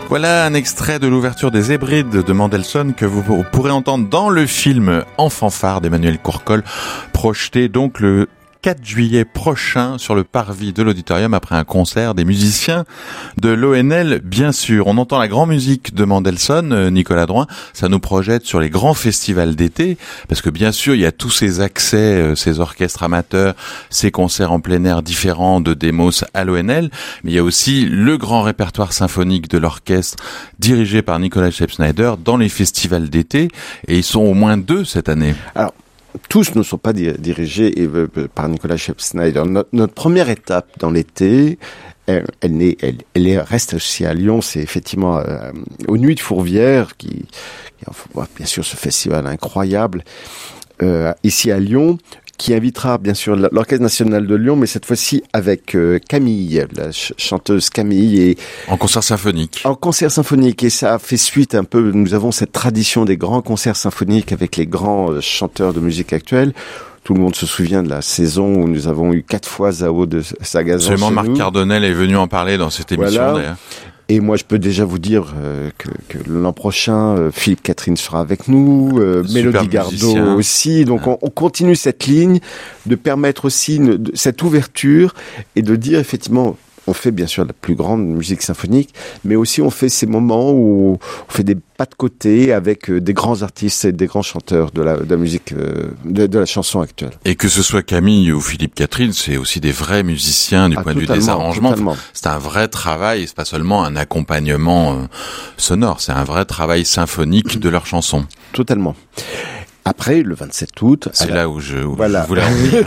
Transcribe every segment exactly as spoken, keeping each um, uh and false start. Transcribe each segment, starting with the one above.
Voilà un extrait de l'ouverture des Hébrides de Mendelssohn que vous pourrez entendre dans le film En fanfare d'Emmanuel Courcol, projeté donc le quatre juillet prochain sur le parvis de l'auditorium après un concert des musiciens de l'O N L, bien sûr. On entend la grande musique de Mendelssohn, Nicolas Drouin, ça nous projette sur les grands festivals d'été, parce que bien sûr, il y a tous ces accès, ces orchestres amateurs, ces concerts en plein air différents de Demos à l'O N L, mais il y a aussi le grand répertoire symphonique de l'orchestre dirigé par Nicolas Scheibsnyder dans les festivals d'été, et ils sont au moins deux cette année. Alors, tous ne sont pas dirigés par Nicolas Scheibsnyder. Notre, notre première étape dans l'été, elle, elle, est, elle, elle reste aussi à Lyon. C'est effectivement euh, aux Nuits de Fourvière, qui, qui bien sûr ce festival incroyable euh, ici à Lyon, qui invitera bien sûr l'Orchestre National de Lyon, mais cette fois-ci avec euh, Camille, la ch- chanteuse Camille. Et en concert symphonique. En concert symphonique, et ça fait suite un peu, nous avons cette tradition des grands concerts symphoniques avec les grands euh, chanteurs de musique actuelle. Tout le monde se souvient de la saison où nous avons eu quatre fois Zao de Sagazan. Absolument, Marc Cardonnel est venu en parler dans cette émission, voilà. D'ailleurs. Et moi, je peux déjà vous dire euh, que, que l'an prochain, euh, Philippe Catherine sera avec nous, euh, Mélodie Gardot aussi. Donc, ouais. on, on continue cette ligne de permettre aussi une, de, cette ouverture et de dire effectivement, on fait bien sûr la plus grande musique symphonique, mais aussi on fait ces moments où on fait des pas de côté avec des grands artistes et des grands chanteurs de la, de la musique, de, de la chanson actuelle. Et que ce soit Camille ou Philippe Catherine, c'est aussi des vrais musiciens du ah, point de vue des arrangements. Totalement. C'est un vrai travail, c'est pas seulement un accompagnement euh, sonore, c'est un vrai travail symphonique de leurs chansons. Totalement. Après, le vingt-sept août... C'est la... là où je, où voilà. je voulais en venir.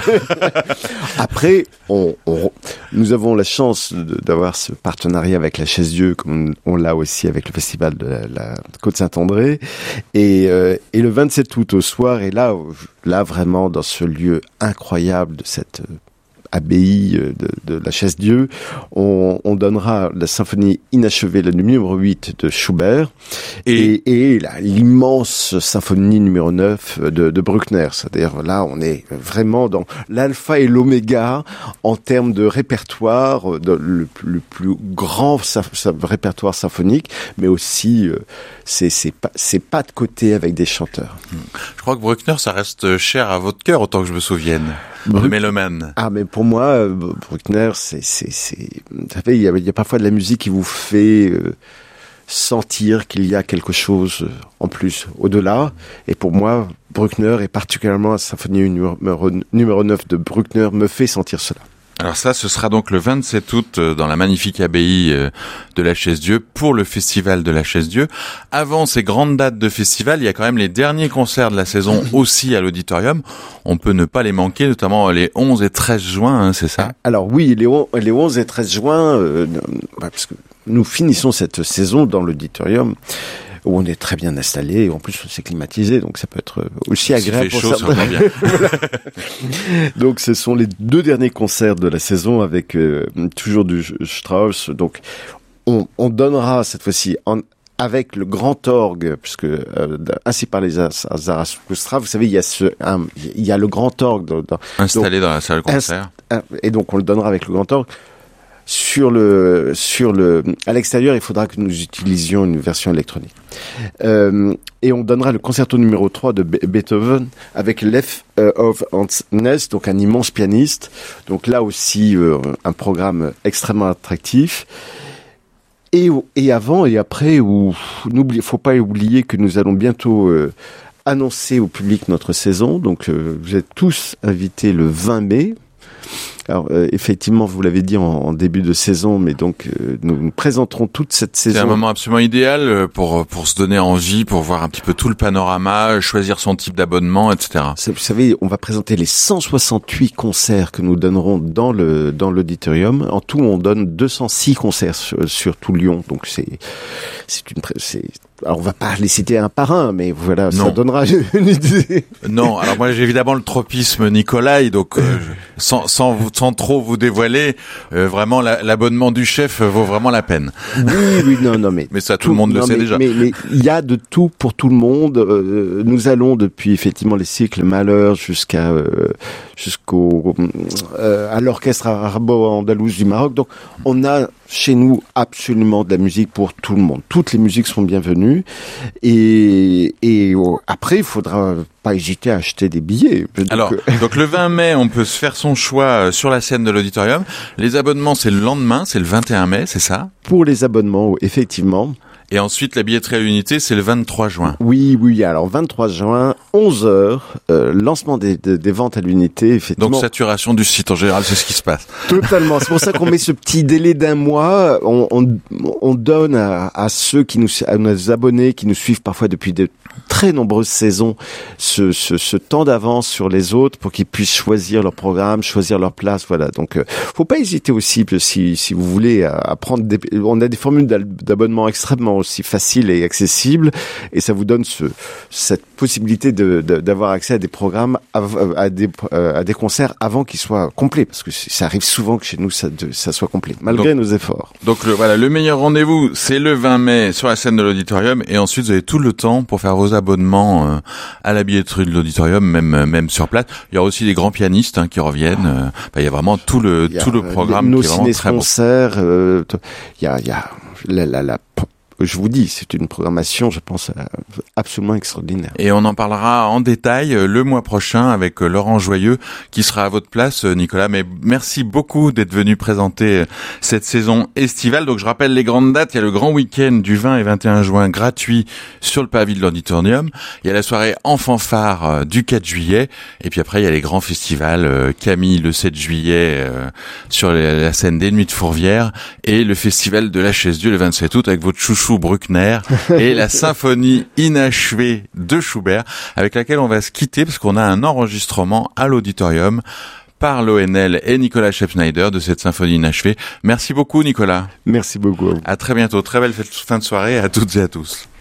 Après, on, on, nous avons la chance de, d'avoir ce partenariat avec la Chaise-Dieu, comme on, on l'a aussi avec le festival de la, la Côte-Saint-André. Et, euh, et le vingt-sept août au soir, et là, là vraiment, dans ce lieu incroyable de cette... abbaye de, de la Chaise-Dieu, on, on donnera la symphonie inachevée, la numéro huit de Schubert, et, et, et la, l'immense symphonie numéro neuf de, de Bruckner. C'est-à-dire, là, on est vraiment dans l'alpha et l'oméga en termes de répertoire, de, le, le plus grand sa, sa, répertoire symphonique, mais aussi, euh, c'est, c'est, pas, c'est pas de côté avec des chanteurs. Je crois que Bruckner, ça reste cher à votre cœur, autant que je me souvienne. Le mélomane. Ah, mais pour moi, Bruckner, c'est, c'est, c'est, vous savez, il y a, il y a parfois de la musique qui vous fait euh, sentir qu'il y a quelque chose en plus, au-delà. Et pour moi, Bruckner, et particulièrement la symphonie numéro, numéro neuf de Bruckner, me fait sentir cela. Alors ça, ce sera donc le vingt-sept août dans la magnifique abbaye de la Chaise-Dieu pour le festival de la Chaise-Dieu. Avant ces grandes dates de festival, il y a quand même les derniers concerts de la saison aussi à l'auditorium. On peut ne pas les manquer, notamment les onze et treize juin, hein, c'est ça? Alors oui, les, on, les onze et treize juin, euh, parce que nous finissons cette saison dans l'auditorium où on est très bien installé, et en plus c'est climatisé, donc ça peut être aussi agréable pour chaud, certains. Bien. Donc ce sont les deux derniers concerts de la saison avec euh, toujours du Strauss. Donc on, on donnera cette fois-ci en, avec le grand orgue, puisque euh, ainsi par les Zarathustra, vous savez, il y a ce, un, il y a le grand orgue dans, dans, installé donc, dans la salle de concert, inst- et donc on le donnera avec le grand orgue. Sur le, sur le, à l'extérieur, il faudra que nous utilisions une version électronique. Euh, et on donnera le concerto numéro trois de Be- Beethoven avec Lev euh, of Ness, donc un immense pianiste. Donc là aussi, euh, un programme extrêmement attractif. Et, et avant et après, où, n'oubliez, faut pas oublier que nous allons bientôt, euh, annoncer au public notre saison. Donc, euh, vous êtes tous invités le vingt mai. Alors euh, effectivement, vous l'avez dit en, en début de saison, mais donc euh, nous, nous présenterons toute cette saison. C'est un moment absolument idéal pour pour se donner envie, pour voir un petit peu tout le panorama, choisir son type d'abonnement, et cetera. Vous savez, on va présenter les cent soixante-huit concerts que nous donnerons dans le dans l'auditorium. En tout, on donne deux cent six concerts sur, sur tout Lyon. Donc c'est c'est une c'est alors on va pas les citer un par un, mais voilà, non. Ça donnera une idée. Non, alors moi j'ai évidemment le tropisme Nicolai, donc euh, sans sans vous sans trop vous dévoiler, euh, vraiment la, l'abonnement du chef vaut vraiment la peine. Oui, oui, non, non, mais mais ça tout, tout le monde non, le sait mais, déjà. Mais mais il y a de tout pour tout le monde. Euh, nous allons depuis effectivement les cycles Malheur jusqu'à euh, jusqu'au euh, à l'orchestre arabo-andalouse du Maroc. Donc on a chez nous absolument de la musique pour tout le monde. Toutes les musiques sont bienvenues. Et, et oh, après, il faudra pas hésiter à acheter des billets. Alors, donc, donc le vingt mai, on peut se faire son choix sur la scène de l'auditorium. Les abonnements, c'est le lendemain, c'est le vingt et un mai, c'est ça? Pour les abonnements, effectivement. Et ensuite, la billetterie à l'unité, c'est le vingt-trois juin. Oui, oui. Alors, vingt-trois juin, onze heures, euh, lancement des, des, des ventes à l'unité, effectivement. Donc, saturation du site, en général, c'est ce qui se passe. Totalement. C'est pour ça qu'on met ce petit délai d'un mois. On, on, on donne à, à ceux qui nous, à nos abonnés qui nous suivent parfois depuis de très nombreuses saisons, ce, ce, ce temps d'avance sur les autres pour qu'ils puissent choisir leur programme, choisir leur place. Voilà. Donc, euh, faut pas hésiter aussi, si, si vous voulez, à, à prendre des, on a des formules d'abonnement extrêmement aussi faciles et accessibles, et ça vous donne ce, cette possibilité de, de, d'avoir accès à des programmes, à, à des, à des concerts avant qu'ils soient complets, parce que ça arrive souvent que chez nous, ça, de, ça soit complet, malgré donc, nos efforts. Donc, le, voilà, le meilleur rendez-vous, c'est le vingt mai sur la scène de l'auditorium, et ensuite, vous avez tout le temps pour faire vos abonnements euh, à la billetterie de l'auditorium, même même sur place. Il y aura aussi des grands pianistes hein, qui reviennent. Euh, bah, il y a vraiment tout le tout le programme nos qui est vraiment très beau. Concerts, euh, il y a il y a la la, la je vous dis, c'est une programmation, je pense, absolument extraordinaire. Et on en parlera en détail le mois prochain avec Laurent Joyeux, qui sera à votre place, Nicolas. Mais merci beaucoup d'être venu présenter cette saison estivale. Donc, je rappelle les grandes dates. Il y a le grand week-end du vingt et vingt et un juin gratuit sur le pavis de l'auditorium. Il y a la soirée en fanfare du quatre juillet. Et puis après, il y a les grands festivals. Camille, le sept juillet, sur la scène des Nuits de Fourvière. Et le festival de la Chaise-Dieu le vingt-sept août avec votre chouchou Bruckner et la symphonie inachevée de Schubert, avec laquelle on va se quitter parce qu'on a un enregistrement à l'auditorium par l'O N L et Nicolas Shepschneider de cette symphonie inachevée. Merci beaucoup, Nicolas. Merci beaucoup. À très bientôt. Très belle fin de soirée à toutes et à tous.